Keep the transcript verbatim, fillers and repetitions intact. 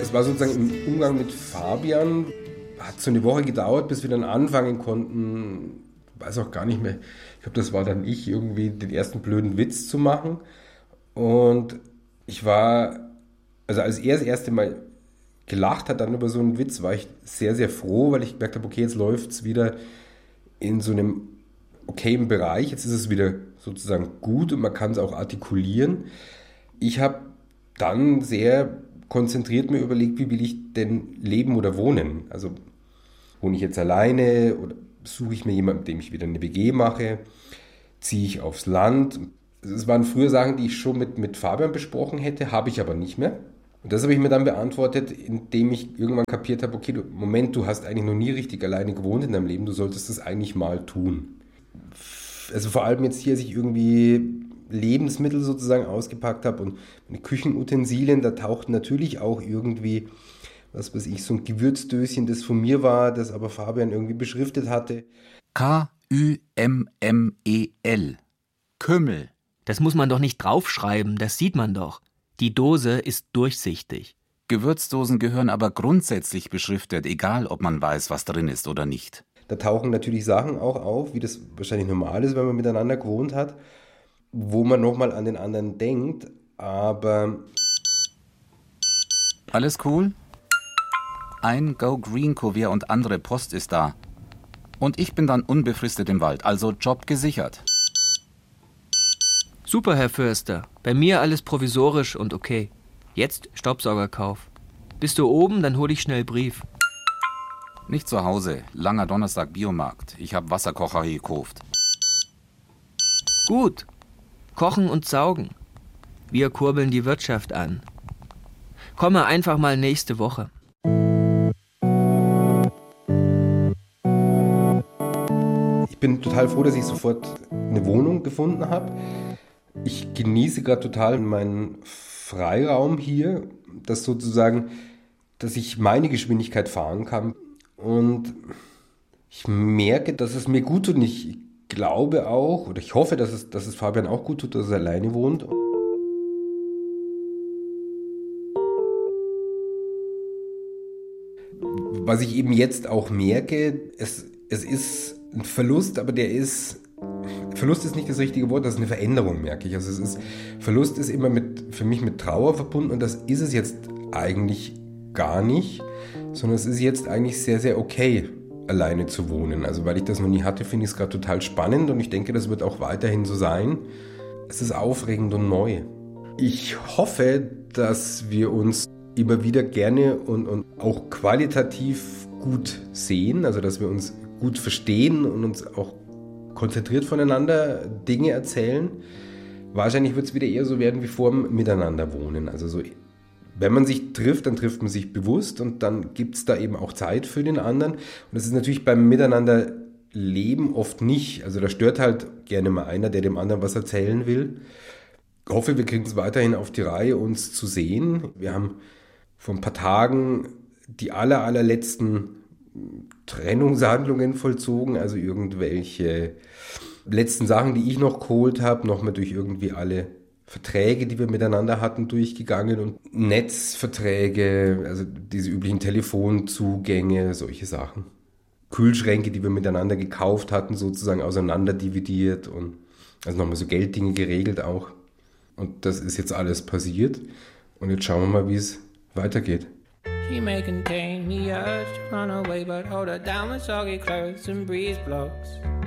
Es war sozusagen im Umgang mit Fabian, hat so eine Woche gedauert, bis wir dann anfangen konnten, weiß auch gar nicht mehr, ich glaube, das war dann ich, irgendwie den ersten blöden Witz zu machen. Und ich war, also als er das erste Mal gelacht hat dann über so einen Witz, war ich sehr, sehr froh, weil ich gemerkt habe, okay, jetzt läuft es wieder in so einem okayen Bereich, jetzt ist es wieder sozusagen gut und man kann es auch artikulieren. Ich habe dann sehr konzentriert mir überlegt, wie will ich denn leben oder wohnen? Also wohne ich jetzt alleine oder suche ich mir jemanden, mit dem ich wieder eine W G mache? Ziehe ich aufs Land? Es waren früher Sachen, die ich schon mit, mit Fabian besprochen hätte, habe ich aber nicht mehr. Und das habe ich mir dann beantwortet, indem ich irgendwann kapiert habe, okay, du, Moment, du hast eigentlich noch nie richtig alleine gewohnt in deinem Leben, du solltest das eigentlich mal tun. Also vor allem jetzt hier, als ich irgendwie Lebensmittel sozusagen ausgepackt habe und meine Küchenutensilien, da taucht natürlich auch irgendwie, was weiß ich, so ein Gewürzdöschen, das von mir war, das aber Fabian irgendwie beschriftet hatte. K Ü M M E L. Kümmel. Das muss man doch nicht draufschreiben, das sieht man doch. Die Dose ist durchsichtig. Gewürzdosen gehören aber grundsätzlich beschriftet, egal ob man weiß, was drin ist oder nicht. Da tauchen natürlich Sachen auch auf, wie das wahrscheinlich normal ist, wenn man miteinander gewohnt hat, wo man nochmal an den anderen denkt, aber... Alles cool? Ein Go Green Kuvert und andere Post ist da. Und ich bin dann unbefristet im Wald, also Job gesichert. Super, Herr Förster. Bei mir alles provisorisch und okay. Jetzt Staubsaugerkauf. Bist du oben, dann hol ich schnell Brief. Nicht zu Hause. Langer Donnerstag Biomarkt. Ich hab Wasserkocher gekauft. Gut. Kochen und saugen. Wir kurbeln die Wirtschaft an. Komme einfach mal nächste Woche. Ich bin total froh, dass ich sofort eine Wohnung gefunden habe. Ich genieße gerade total meinen Freiraum hier, dass sozusagen, dass ich meine Geschwindigkeit fahren kann. Und ich merke, dass es mir gut tut. Und ich glaube auch, oder ich hoffe, dass es, dass es Fabian auch gut tut, dass er alleine wohnt. Was ich eben jetzt auch merke, es, es ist ein Verlust, aber der ist... Verlust ist nicht das richtige Wort, das ist eine Veränderung, merke ich. Also es ist, Verlust ist immer mit, für mich mit Trauer verbunden und das ist es jetzt eigentlich gar nicht, sondern es ist jetzt eigentlich sehr, sehr okay, alleine zu wohnen. Also weil ich das noch nie hatte, finde ich es gerade total spannend und ich denke, das wird auch weiterhin so sein. Es ist aufregend und neu. Ich hoffe, dass wir uns immer wieder gerne und, und auch qualitativ gut sehen, also dass wir uns gut verstehen und uns auch konzentriert voneinander Dinge erzählen. Wahrscheinlich wird es wieder eher so werden wie vor dem Miteinanderwohnen. Also so, wenn man sich trifft, dann trifft man sich bewusst und dann gibt es da eben auch Zeit für den anderen. Und das ist natürlich beim Miteinanderleben oft nicht. Also da stört halt gerne mal einer, der dem anderen was erzählen will. Ich hoffe, wir kriegen es weiterhin auf die Reihe, uns zu sehen. Wir haben vor ein paar Tagen die aller, allerletzten Trennungshandlungen vollzogen, also irgendwelche letzten Sachen, die ich noch geholt habe, nochmal durch irgendwie alle Verträge, die wir miteinander hatten, durchgegangen und Netzverträge, also diese üblichen Telefonzugänge, solche Sachen. Kühlschränke, die wir miteinander gekauft hatten, sozusagen auseinander dividiert und also nochmal so Gelddinge geregelt auch. Und das ist jetzt alles passiert und jetzt schauen wir mal, wie es weitergeht. She may contain the urge to run away, but hold her down with soggy clothes and breeze blocks.